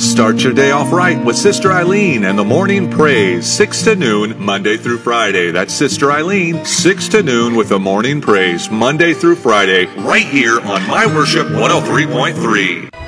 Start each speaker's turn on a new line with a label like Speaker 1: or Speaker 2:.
Speaker 1: Start your day off right with Sister Eileen and the Morning Praise, 6 to noon, Monday through Friday. That's Sister Eileen, 6 to noon with the Morning Praise, Monday through Friday, right here on My Worship 103.3.